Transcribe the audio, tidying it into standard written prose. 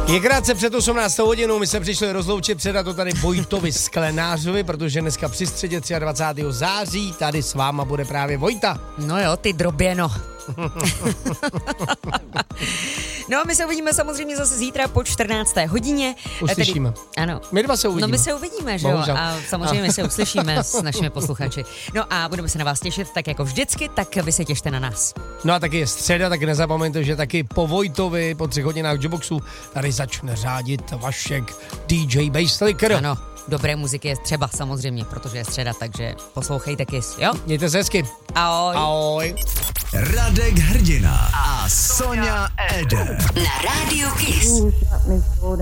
Je krátce před 18. hodinou, my se přišli rozloučit, předat to tady Vojtovi Sklenářovi, protože dneska při středě 23. září tady s váma bude právě Vojta. No jo, ty droběno. No a my se uvidíme samozřejmě zase zítra po 14. hodině. Uslyšíme. Ano. My dva se uvidíme. No my se uvidíme, že Bohužel. jo? A samozřejmě my se uslyšíme s našimi posluchači. No a budeme se na vás těšit tak jako vždycky, tak vy se těšte na nás. No a taky je středa, tak nezapomeňte, že taky po Vojtovi, po 3 hodinách Jukeboxu, tady začne řádit Vašek DJ Basslicker. Ano, dobré muziky je třeba samozřejmě, protože je středa, takže poslouchejte Kiss, jo? Mějte se hezky. Ahoj. Ahoj. Radek Hrdina a Sonja Eder. Na rádiu Kiss.